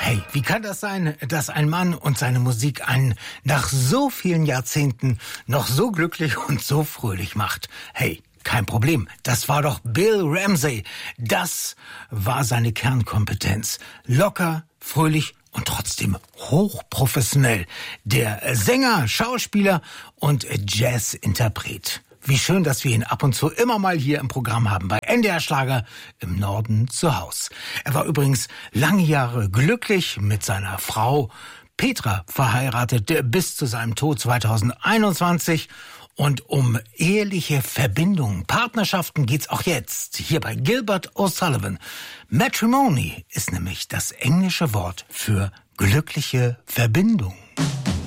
Hey, wie kann das sein, dass ein Mann und seine Musik einen nach so vielen Jahrzehnten noch so glücklich und so fröhlich macht? Hey, kein Problem. Das war doch Bill Ramsey. Das war seine Kernkompetenz. Locker, fröhlich und trotzdem hochprofessionell. Der Sänger, Schauspieler und Jazzinterpret. Wie schön, dass wir ihn ab und zu immer mal hier im Programm haben, bei NDR Schlager im Norden zu Haus. Er war übrigens lange Jahre glücklich mit seiner Frau Petra verheiratet, bis zu seinem Tod 2021. Und um eheliche Verbindungen, Partnerschaften geht's auch jetzt, hier bei Gilbert O'Sullivan. Matrimony ist nämlich das englische Wort für glückliche Verbindung.